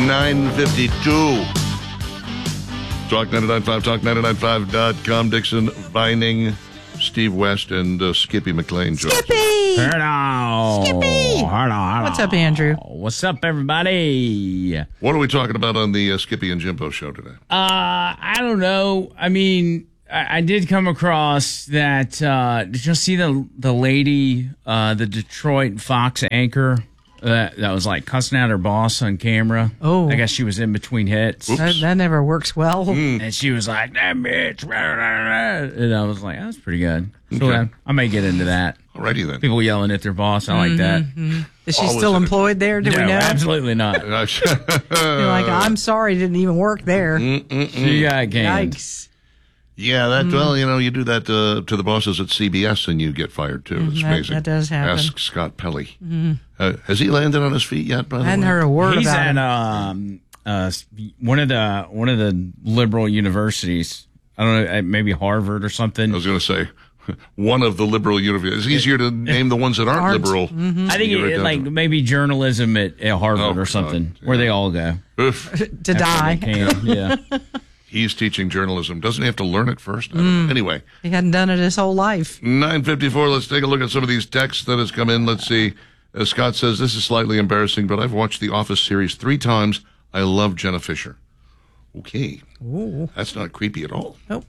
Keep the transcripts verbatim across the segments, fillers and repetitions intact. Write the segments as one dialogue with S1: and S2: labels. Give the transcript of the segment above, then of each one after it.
S1: nine fifty-two. Talk nine nine five, talk nine nine five dot com. Dixon Vining, Steve West, and uh, Skippy McLean.
S2: Skippy!
S3: Hello.
S2: Skippy!
S3: Hello, hello.
S2: What's up, Andrew?
S3: What's up, everybody?
S1: What are we talking about on the uh, Skippy and Jimbo show today?
S3: Uh, I don't know. I mean, I, I did come across that. Uh, did you see the the lady, uh, the Detroit Fox anchor that that was like cussing out her boss on camera?
S2: Oh.
S3: I guess she was in between hits.
S2: That, that never works well.
S1: Mm.
S3: And she was like, that bitch. And I was like, that's pretty good. So
S1: Okay.
S3: uh, I may get into that.
S1: Alrighty then.
S3: People yelling at their boss. I like that.
S2: Is she
S1: Always
S2: still
S1: in it.
S2: employed there? Do
S3: no,
S2: we know?
S3: absolutely not.
S2: You're like, I'm sorry, didn't even work there.
S3: She got canned.
S2: Yikes.
S1: Yeah, that well, you know, you do that uh, to the bosses at C B S and you get fired too. It's
S2: that-
S1: amazing.
S2: that does happen.
S1: Ask Scott Pelley. Uh, has he landed on his feet yet? By the
S2: I hadn't
S1: way,
S2: heard a word
S3: He's
S2: about
S3: at
S2: it.
S3: um uh one of the one of the liberal universities. I don't know, maybe Harvard or
S1: I
S3: something.
S1: was going to say one of the liberal universities. It's easier to name the ones that aren't,
S2: Aren't.
S1: liberal.
S3: I think
S1: You're
S3: it,
S1: right,
S3: like
S1: definitely.
S3: maybe journalism at, at Harvard
S1: Oh,
S3: or something,
S1: God,
S3: where
S1: yeah.
S3: they all go.
S1: Oof.
S2: to die.
S3: Can, yeah.
S1: He's teaching journalism. Doesn't he have to learn it first? I don't know. Anyway,
S2: He hadn't done it his whole life.
S1: nine fifty-four. Let's take a look at some of these texts that has come in. Let's see. Uh, Scott says, this is slightly embarrassing, but I've watched The Office series three times. I love Jenna Fisher. Okay.
S2: Ooh.
S1: That's not creepy at all.
S2: Nope.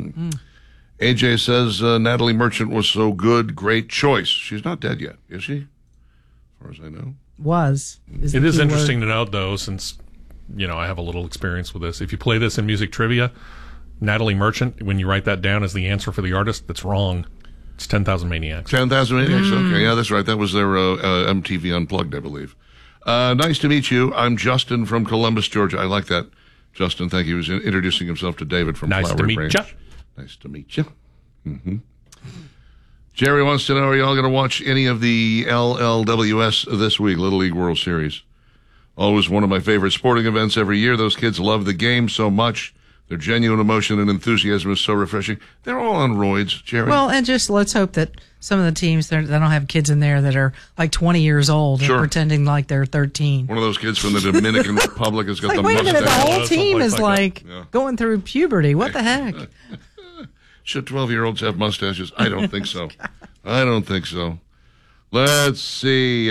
S1: A J says, uh, Natalie Merchant was so good. Great choice. She's not dead yet, is she? As far as I know.
S2: Was. Is
S4: It
S2: the
S4: is
S2: key word.
S4: interesting to note, though, since, you know, I have a little experience with this. If you play this in music trivia, Natalie Merchant, when you write that down as the answer for the artist, that's wrong. It's ten thousand Maniacs.
S1: ten thousand Maniacs. Okay, yeah, that's right. That was their uh, uh, M T V Unplugged, I believe. Uh, nice to meet you. I'm Justin from Columbus, Georgia. I like that, Justin. Thank you. He was in- introducing himself to David from
S4: Nice to
S1: Flowery
S4: meet
S1: Branch.
S4: ya.
S1: Nice to meet you. Mm-hmm. Jerry wants to know, are y'all going to watch any of the L L W S this week, Little League World Series? Always one of my favorite sporting events every year. Those kids love the game so much. Their genuine emotion and enthusiasm is so refreshing. They're all on roids, Jerry.
S2: Well, and just let's hope that some of the teams, they're- they don't have kids in there that are like twenty years old
S1: Sure.
S2: and pretending like they're thirteen.
S1: One of those kids from the Dominican Republic has got
S2: Like,
S1: the
S2: wait a minute, the
S1: mustache.
S2: whole
S4: Yeah,
S2: team
S4: something
S2: is
S4: like
S2: like
S1: Yeah.
S2: going through puberty. What the heck?
S1: Should twelve-year-olds have mustaches? I don't think so. I don't think so. Let's see.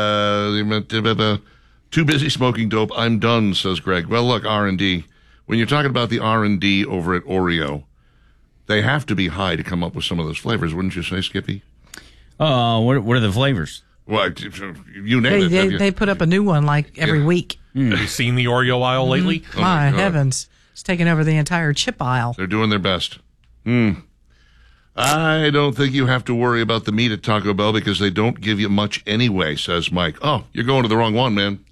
S1: Uh, too busy smoking dope. I'm done, says Greg. Well, look, R and D. When you're talking about the R and D over at Oreo, they have to be high to come up with some of those flavors, wouldn't you say, Skippy?
S3: Uh, what what are the flavors?
S1: Well, you named
S2: They,
S1: it.
S2: they,
S1: have you?
S2: they put up a new one like every
S1: Yeah.
S2: week.
S4: Have you seen the Oreo aisle lately?
S1: Oh, my
S2: My
S1: God.
S2: heavens. It's taking over the entire chip aisle.
S1: They're doing their best. Hmm. I don't think you have to worry about the meat at Taco Bell because they don't give you much anyway, says Mike. Oh, you're going to the wrong one, man.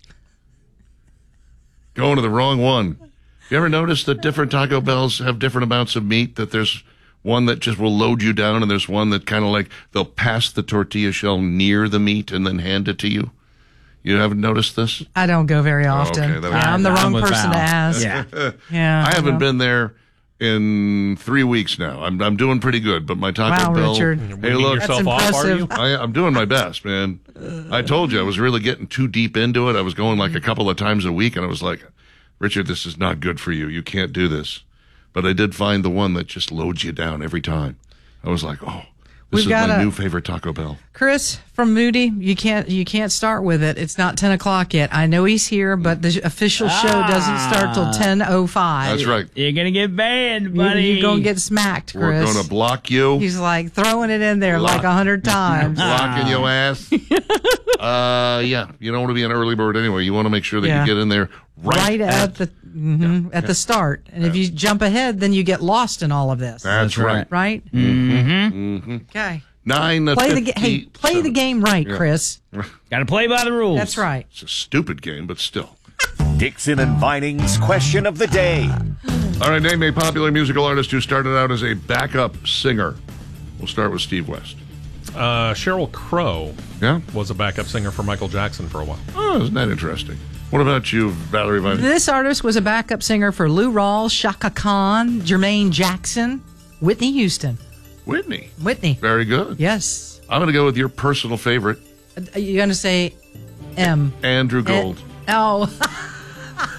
S1: Going to the wrong one. You ever notice that different Taco Bells have different amounts of meat? That there's one that just will load you down, and there's one that kind of like they'll pass the tortilla shell near the meat and then hand it to you. You haven't noticed this?
S2: I don't go very often.
S1: okay, that was-
S2: yeah, I'm the
S3: I'm
S2: wrong
S3: with
S2: person to
S3: Val.
S2: ask.
S3: Yeah.
S2: Yeah.
S1: I haven't
S2: well,
S1: been there in three weeks now. I'm I'm doing pretty good, but my Taco
S2: Wow,
S1: Bell.
S2: Richard.
S1: Hey,
S4: Weaning
S1: look,
S4: yourself
S2: That's
S4: off, are you?
S2: impressive.
S1: I, I'm doing my best, man. I told you I was really getting too deep into it. I was going like a couple of times a week, and I was like, Richard, this is not good for you. You can't do this. But I did find the one that just loads you down every time. I was like, oh, this
S2: We've
S1: is
S2: got
S1: my
S2: a-
S1: new favorite Taco Bell.
S2: Chris from Moody, you can't you can't start with it. It's not ten o'clock yet. I know he's here, but the official show doesn't start till ten oh five.
S1: That's right.
S3: You're gonna get banned,
S2: You,
S3: buddy.
S2: you're gonna get smacked,
S1: We're
S2: Chris.
S1: going to block you.
S2: He's like throwing it in there
S1: Block.
S2: like a hundred times.
S1: Blocking your ass. uh, yeah, you don't want to be an early bird anyway. You want to make sure that
S2: Yeah.
S1: you get in there right,
S2: Right at the mhm, at the start, and if you jump ahead, then you get lost in all of this.
S1: That's,
S3: That's
S1: right.
S3: right.
S2: Right?
S1: Mm-hmm.
S2: Okay.
S1: Nine.
S2: Play the ga- hey, play the game right, Chris.
S3: Gotta play by the rules.
S2: That's right.
S1: It's a stupid game, but still.
S5: Dixon and Vining's question of the day.
S1: All right, name a popular musical artist who started out as a backup singer. We'll start with Steve West.
S4: Uh, Sheryl Crow
S1: Yeah?
S4: was a backup singer for Michael Jackson for a while.
S1: Oh, isn't that interesting? What about you, Valerie Vine?
S2: This artist was a backup singer for Lou Rawls, Shaka Khan, Jermaine Jackson, Whitney Houston.
S1: Whitney.
S2: Whitney.
S1: Very good.
S2: Yes.
S1: I'm going to go with your personal favorite,
S2: Are you going to say M?
S1: Andrew Gold.
S2: Oh.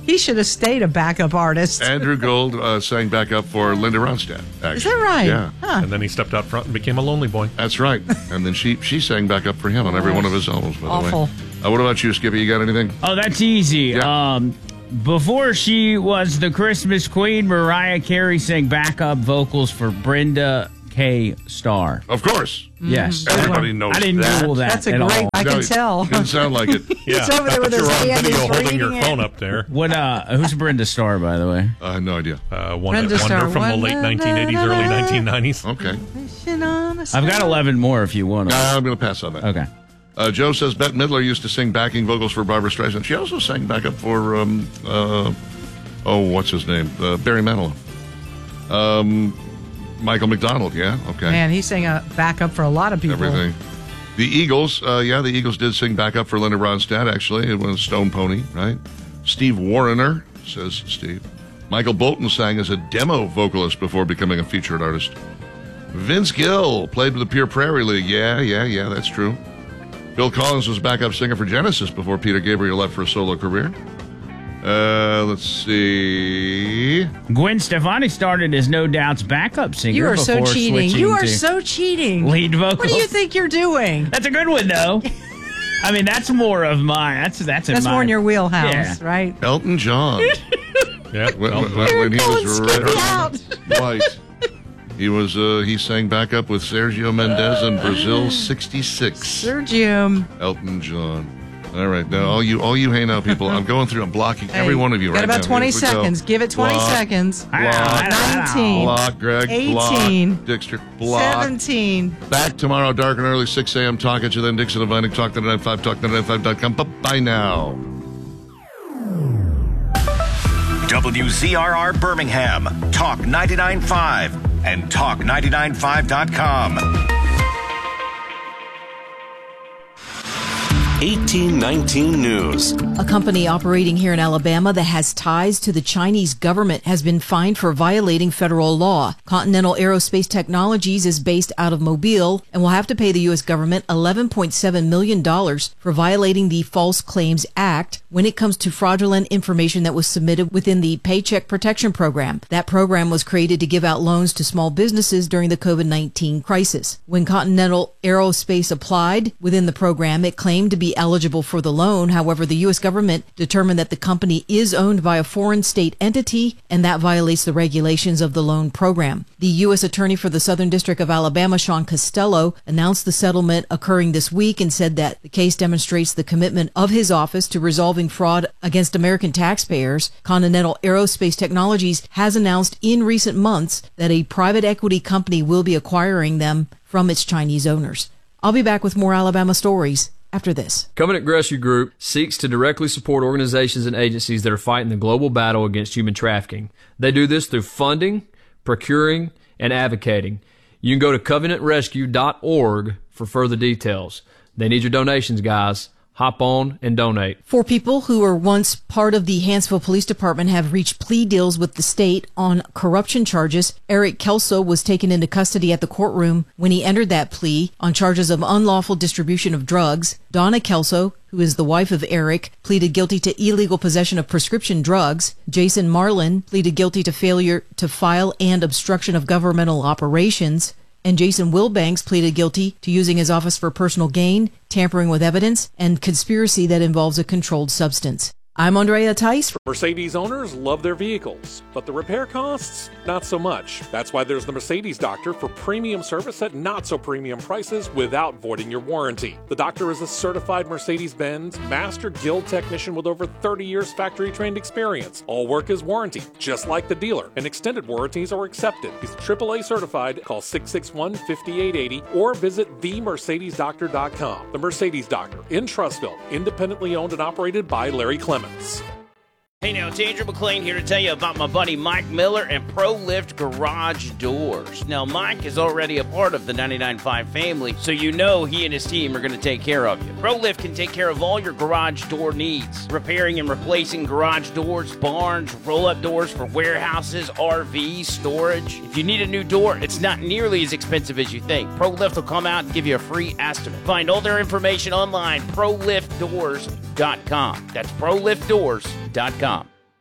S2: he should have stayed a backup artist.
S1: Andrew Gold uh, sang backup for Linda Ronstadt. Actually.
S2: Is that right?
S1: Yeah.
S2: Huh.
S4: And then he stepped out front and became a lonely boy.
S1: That's right. And then she she sang backup for him on every one of his albums, by the
S2: Awful.
S1: way. Uh, what about you, Skippy? You got anything?
S3: Oh, that's easy.
S1: Yeah.
S3: Um, before she was the Christmas queen, Mariah Carey sang backup vocals for Brenda K. Starr.
S1: Of course.
S3: Yes.
S1: Everybody knows
S3: I didn't
S1: that.
S3: Google that
S2: That's a
S3: at
S2: great.
S3: all.
S2: I
S1: No,
S2: can
S1: it
S2: tell.
S1: Didn't sound like it.
S4: Yeah,
S2: It's over there with
S4: I thought
S2: his
S4: you were on
S2: hand,
S4: video
S2: he's
S4: holding your
S2: reading it.
S4: phone up there.
S3: What? Uh, who's Brenda Starr, by the way?
S1: I have no idea.
S4: Uh, one
S2: Brenda
S4: that wonder
S2: Starr,
S4: from the
S2: one-
S4: late nineteen eighties, early nineteen nineties.
S1: Okay.
S3: I've got eleven more if you want
S1: Uh,
S3: them.
S1: I'm going to pass on that.
S3: Okay.
S1: Uh, Joe says Bette Midler used to sing backing vocals for Barbra Streisand. She also sang backup for, um, uh, oh, what's his name? Uh, Barry Manilow. Um, Michael McDonald, yeah, okay.
S2: Man, he sang a backup for a lot of people.
S1: Everything. The Eagles, uh, yeah, the Eagles did sing backup for Linda Ronstadt, actually. It was Stone Pony, right? Steve Wariner, says Steve. Michael Bolton sang as a demo vocalist before becoming a featured artist. Vince Gill played with the Pure Prairie League. Yeah, yeah, yeah, that's true. Phil Collins was backup singer for Genesis before Peter Gabriel left for a solo career. Uh, let's see.
S3: Gwen Stefani started as No Doubt's backup singer.
S2: You are so
S3: before
S2: cheating.
S3: switching
S2: You are
S3: to
S2: so cheating.
S3: lead vocals.
S2: What do you think you're doing?
S3: That's a good one, though. I mean, that's more of mine. That's that's in
S2: That's more in
S3: mine.
S2: your wheelhouse,
S3: Yeah.
S2: right?
S1: Elton John.
S4: Yeah,
S1: when,
S4: well,
S1: when- when he
S2: Pulling
S1: was
S2: Skippy
S1: red
S2: out.
S1: white. He was uh, he sang backup with Sergio Mendes in Brazil sixty-six.
S2: Sir Jim.
S1: Elton John. All right, now all you all you Hey Now people, I'm going through. I'm blocking
S2: Hey,
S1: every one of you
S2: got
S1: right now.
S2: about twenty
S1: Here we go.
S2: seconds. Give it twenty
S1: Block,
S2: seconds.
S1: Block,
S2: nineteen.
S1: block, Greg.
S2: eighteen.
S1: Block, Dixter. Block.
S2: seventeen.
S1: Back tomorrow, dark and early, six a.m. Talk at you then. Dixon and Vining, Talk nine five, Talk nine five dot com. Bye now.
S5: W Z R R Birmingham, Talk ninety-nine point five, and talk ninety-nine five dot com.
S6: eighteen nineteen News.
S7: A company operating here in Alabama that has ties to the Chinese government has been fined for violating federal law. Continental Aerospace Technologies is based out of Mobile and will have to pay the U S government eleven point seven million dollars for violating the False Claims Act when it comes to fraudulent information that was submitted within the Paycheck Protection Program. That program was created to give out loans to small businesses during the COVID nineteen crisis. When Continental Aerospace applied within the program, it claimed to be eligible for the loan. However, the U S government determined that the company is owned by a foreign state entity, and that violates the regulations of the loan program. The U S Attorney for the Southern District of Alabama, Sean Costello, announced the settlement occurring this week and said that the case demonstrates the commitment of his office to resolving fraud against American taxpayers. Continental Aerospace Technologies has announced in recent months that a private equity company will be acquiring them from its Chinese owners. I'll be back with more Alabama stories after this.
S8: Covenant Rescue Group seeks to directly support organizations and agencies that are fighting the global battle against human trafficking. They do this through funding, procuring, and advocating. You can go to covenant rescue dot org for further details. They need your donations, guys. Hop on and donate.
S7: Four people who were once part of the Hanceville Police Department have reached plea deals with the state on corruption charges. Eric Kelso was taken into custody at the courtroom when he entered that plea on charges of unlawful distribution of drugs. Donna Kelso, who is the wife of Eric, pleaded guilty to illegal possession of prescription drugs. Jason Marlin pleaded guilty to failure to file and obstruction of governmental operations. And Jason Wilbanks pleaded guilty to using his office for personal gain, tampering with evidence, and conspiracy that involves a controlled substance. I'm Andrea Tice.
S9: Mercedes owners love their vehicles, but the repair costs, not so much. That's why there's the Mercedes Doctor for premium service at not so premium prices without voiding your warranty. The Doctor is a certified Mercedes-Benz Master Guild technician with over thirty years factory trained experience. All work is warranty, just like the dealer, and extended warranties are accepted. He's triple A certified. Call six six one, five eight eight zero or visit the mercedes doctor dot com. The Mercedes Doctor in Trussville, independently owned and operated by Larry Clements.
S10: Hey now, it's Andrew McLean here to tell you about my buddy Mike Miller and ProLift Garage Doors. Now, Mike is already a part of the ninety-nine point five family, so you know he and his team are going to take care of you. ProLift can take care of all your garage door needs, repairing and replacing garage doors, barns, roll-up doors for warehouses, R Vs, storage. If you need a new door, it's not nearly as expensive as you think. ProLift will come out and give you a free estimate. Find all their information online, pro lift doors dot com. That's pro lift doors dot com.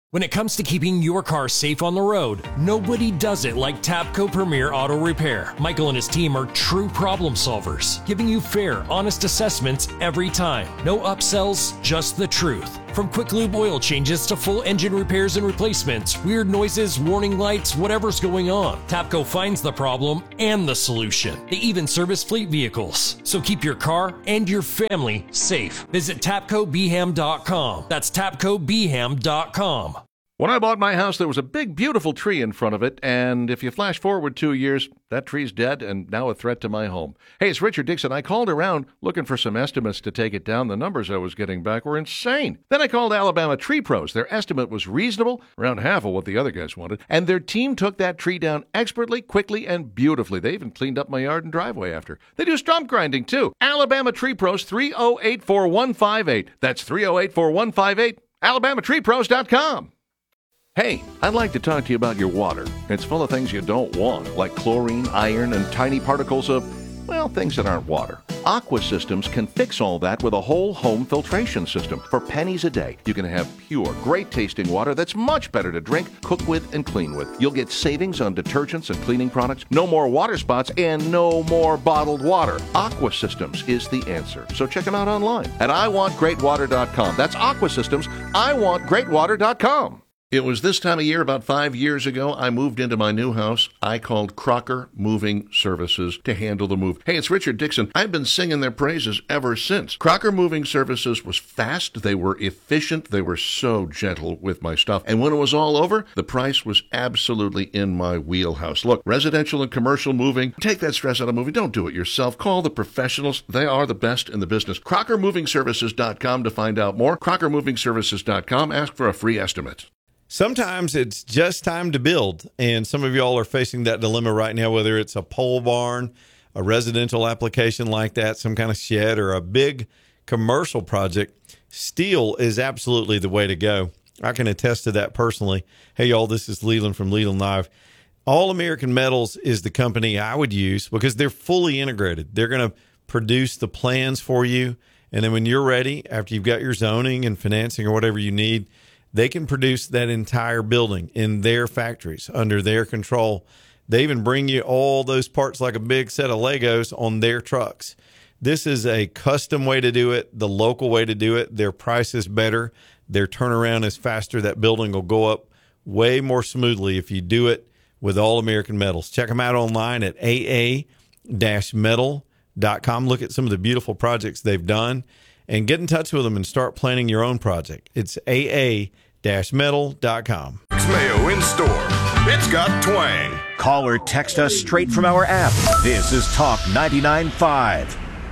S11: When it comes to keeping your car safe on the road, nobody does it like Tapco Premier Auto Repair. Michael and his team are true problem solvers, giving you fair, honest assessments every time. No upsells, just the truth. From quick lube oil changes to full engine repairs and replacements, weird noises, warning lights, whatever's going on, Tapco finds the problem and the solution. They even service fleet vehicles. So keep your car and your family safe. Visit tapco b ham dot com. That's tapco b ham dot com.
S1: When I bought my house, there was a big, beautiful tree in front of it, and if you flash forward two years, that tree's dead and now a threat to my home. Hey, it's Richard Dixon. I called around looking for some estimates to take it down. The numbers I was getting back were insane. Then I called Alabama Tree Pros. Their estimate was reasonable, around half of what the other guys wanted, and their team took that tree down expertly, quickly, and beautifully. They even cleaned up my yard and driveway after. They do stump grinding, too. Alabama Tree Pros, three oh eight, four one five eight. That's three oh eight, four one five eight. alabama tree pros dot com. Hey, I'd like to talk to you about your water. It's full of things you don't want, like chlorine, iron, and tiny particles of, well, things that aren't water. Aqua Systems can fix all that with a whole home filtration system. For pennies a day, you can have pure, great-tasting water that's much better to drink, cook with, and clean with. You'll get savings on detergents and cleaning products, no more water spots, and no more bottled water. Aqua Systems is the answer. So check them out online at i want great water dot com. That's Aqua Systems, i want great water dot com. It was this time of year, about five years ago, I moved into my new house. I called Crocker Moving Services to handle the move. Hey, it's Richard Dixon. I've been singing their praises ever since. Crocker Moving Services was fast. They were efficient. They were so gentle with my stuff. And when it was all over, the price was absolutely in my wheelhouse. Look, residential and commercial moving, take that stress out of moving. Don't do it yourself. Call the professionals. They are the best in the business. crocker moving services dot com to find out more. crocker moving services dot com. Ask for a free estimate.
S12: Sometimes it's just time to build, and some of y'all are facing that dilemma right now, whether it's a pole barn, a residential application like that, some kind of shed, or a big commercial project. Steel is absolutely the way to go. I can attest to that personally. Hey, y'all, this is Leland from Leland Live. All American Metals is the company I would use because they're fully integrated. They're going to produce the plans for you, and then when you're ready, after you've got your zoning and financing or whatever you need, they can produce that entire building in their factories under their control. They even bring you all those parts like a big set of Legos on their trucks. This is a custom way to do it, the local way to do it. Their price is better. Their turnaround is faster. That building will go up way more smoothly if you do it with All American Metals. Check them out online at a a dash metal dot com. Look at some of the beautiful projects they've done. And get in touch with them and start planning your own project. It's a a dash metal dot com.
S5: Mayo in store. It's got twang. Call or text us straight from our app. This is Talk ninety-nine point five.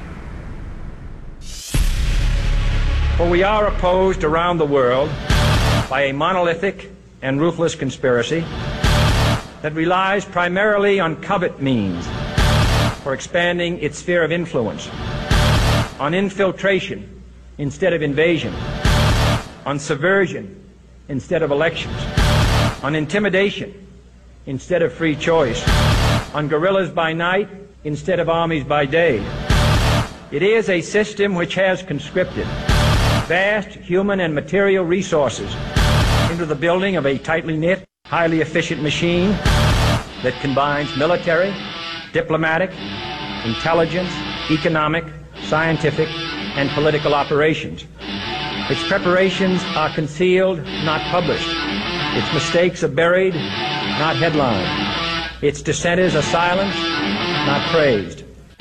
S13: For we are opposed around the world by a monolithic and ruthless conspiracy that relies primarily on covert means for expanding its sphere of influence, on infiltration instead of invasion, on subversion instead of elections, on intimidation instead of free choice, on guerrillas by night instead of armies by day. It is a system which has conscripted vast human and material resources into the building of a tightly knit, highly efficient machine that combines military, diplomatic, intelligence, economic, scientific, and political operations. Its preparations are concealed, not published. Its mistakes are buried, not headlined. Its dissenters are silenced, not praised.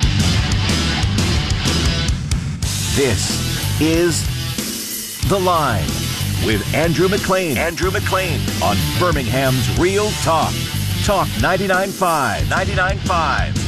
S5: This is The Line with Andrew McLean. Andrew McLean on Birmingham's Real Talk. Talk ninety-nine point five. ninety-nine point five.